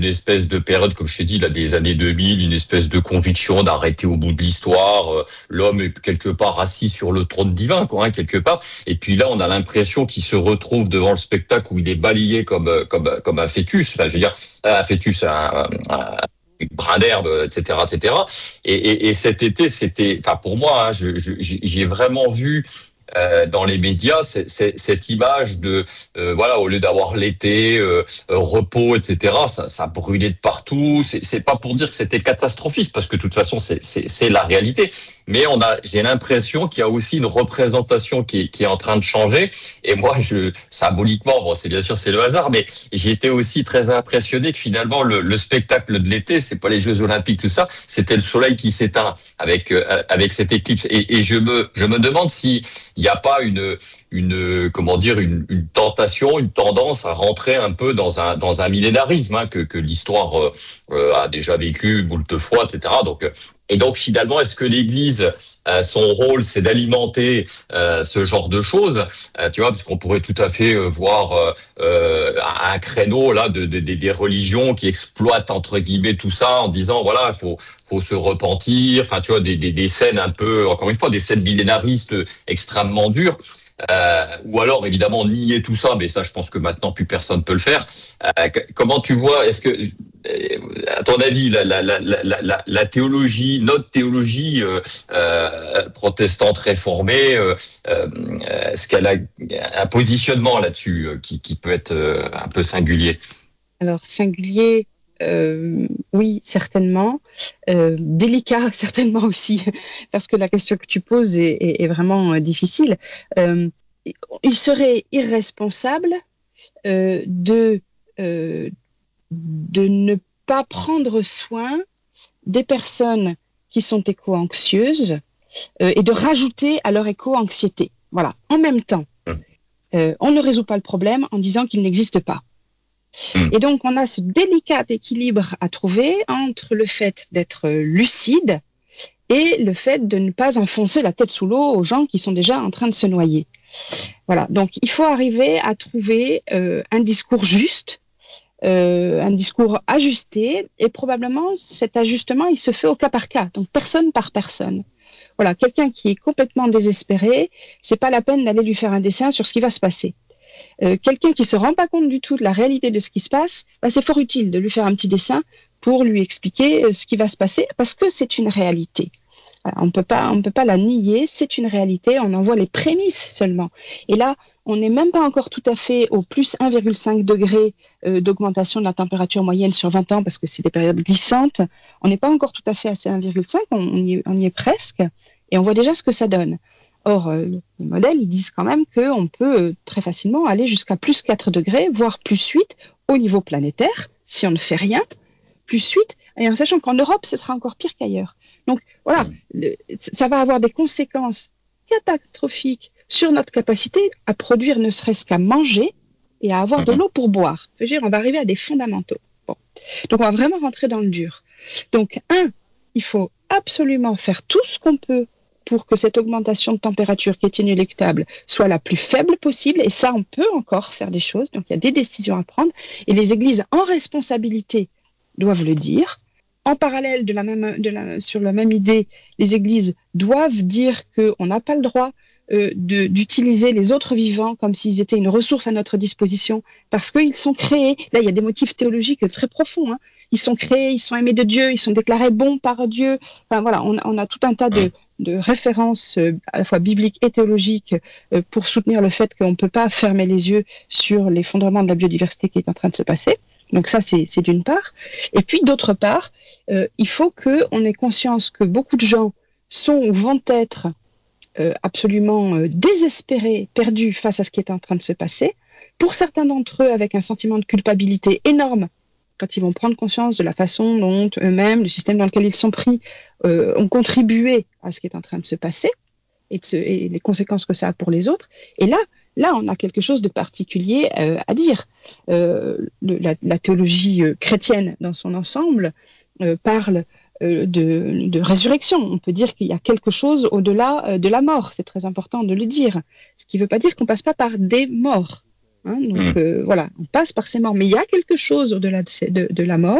une espèce de période, comme je t'ai dit, là, des années 2000, une espèce de conviction d'arrêter au bout de l'histoire. L'homme est quelque part assis sur le trône divin, quoi, hein, quelque part. Et puis là, on a l'impression qu'il se retrouve devant le spectacle où il est balayé comme un fœtus. Enfin, je veux dire, un fœtus, un brin d'herbe, etc., etc. Et cet été, c'était, enfin, pour moi, hein, j'ai vraiment vu dans les médias, cette image de voilà, au lieu d'avoir l'été, repos, etc. Ça brûlait de partout. C'est pas pour dire que c'était catastrophiste, parce que de toute façon c'est la réalité. Mais j'ai l'impression qu'il y a aussi une représentation qui est en train de changer. Et moi, symboliquement, bon, c'est bien sûr c'est le hasard, mais j'ai été aussi très impressionné que finalement le spectacle de l'été, c'est pas les Jeux Olympiques, tout ça, c'était le soleil qui s'éteint avec cette éclipse. Et je me demande si il n'y a pas une tentation, une tendance à rentrer un peu dans un millénarisme, hein, que l'histoire a déjà vécu moult fois, etc. Donc finalement, est-ce que l'Église, son rôle, c'est d'alimenter ce genre de choses, tu vois, parce qu'on pourrait tout à fait voir un créneau là des religions qui exploitent entre guillemets tout ça en disant voilà, faut se repentir, enfin tu vois, des scènes un peu, encore une fois, des scènes millénaristes extrêmement dures. Ou alors évidemment nier tout ça, mais ça je pense que maintenant plus personne peut le faire. Comment tu vois, est-ce que à ton avis la théologie, notre théologie protestante réformée, est-ce qu'elle a un positionnement là-dessus qui peut être un peu singulier? Alors singulier, oui, certainement. Délicat, certainement aussi, parce que la question que tu poses est vraiment difficile. Il serait irresponsable de ne pas prendre soin des personnes qui sont éco-anxieuses et de rajouter à leur éco-anxiété. Voilà, en même temps. On ne résout pas le problème en disant qu'il n'existe pas. Et donc, on a ce délicat équilibre à trouver entre le fait d'être lucide et le fait de ne pas enfoncer la tête sous l'eau aux gens qui sont déjà en train de se noyer. Voilà, donc il faut arriver à trouver un discours juste, un discours ajusté, et probablement cet ajustement, il se fait au cas par cas, donc personne par personne. Voilà, quelqu'un qui est complètement désespéré, c'est pas la peine d'aller lui faire un dessin sur ce qui va se passer. Quelqu'un qui se rend pas compte du tout de la réalité de ce qui se passe, c'est fort utile de lui faire un petit dessin pour lui expliquer ce qui va se passer, parce que c'est une réalité. On ne peut pas la nier, c'est une réalité, on en voit les prémices seulement. Et là, on n'est même pas encore tout à fait au plus 1,5 degré d'augmentation de la température moyenne sur 20 ans, parce que c'est des périodes glissantes. On n'est pas encore tout à fait à ces 1,5, on y est presque, et on voit déjà ce que ça donne. Or, les modèles, ils disent quand même qu'on peut très facilement aller jusqu'à plus 4 degrés, voire plus 8 au niveau planétaire, si on ne fait rien, plus 8, et en sachant qu'en Europe, ce sera encore pire qu'ailleurs. Donc voilà, ça va avoir des conséquences catastrophiques sur notre capacité à produire ne serait-ce qu'à manger et à avoir de l'eau pour boire. Je veux dire, on va arriver à des fondamentaux. Bon. Donc on va vraiment rentrer dans le dur. Donc il faut absolument faire tout ce qu'on peut pour que cette augmentation de température qui est inéluctable soit la plus faible possible, et ça, on peut encore faire des choses, donc il y a des décisions à prendre, et les églises en responsabilité doivent le dire. En parallèle sur la même idée, les églises doivent dire qu'on n'a pas le droit d'utiliser les autres vivants comme s'ils étaient une ressource à notre disposition, parce qu'ils sont créés. Là, il y a des motifs théologiques très profonds. Hein. Ils sont créés, ils sont aimés de Dieu, ils sont déclarés bons par Dieu. Enfin voilà, on a tout un tas de références à la fois bibliques et théologiques pour soutenir le fait qu'on ne peut pas fermer les yeux sur l'effondrement de la biodiversité qui est en train de se passer. Donc ça, c'est d'une part. Et puis d'autre part, il faut qu'on ait conscience que beaucoup de gens sont ou vont être absolument désespérés, perdus face à ce qui est en train de se passer. Pour certains d'entre eux, avec un sentiment de culpabilité énorme, quand ils vont prendre conscience de la façon dont eux-mêmes, le système dans lequel ils sont pris, ont contribué à ce qui est en train de se passer et les conséquences que ça a pour les autres. Et là, on a quelque chose de particulier à dire. La théologie chrétienne dans son ensemble parle de résurrection. On peut dire qu'il y a quelque chose au-delà de la mort. C'est très important de le dire. Ce qui ne veut pas dire qu'on ne passe pas par des morts. Donc voilà, on passe par ces morts. Mais il y a quelque chose au-delà de la mort.